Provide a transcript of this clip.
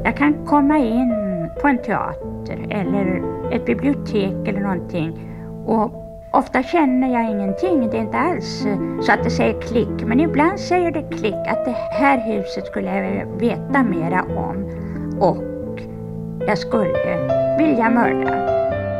Jag kan komma in på en teater eller ett bibliotek eller någonting och ofta känner jag ingenting. Det är inte alls så att det säger klick, men ibland säger det klick att det här huset skulle jag veta mera om och jag skulle vilja mörda.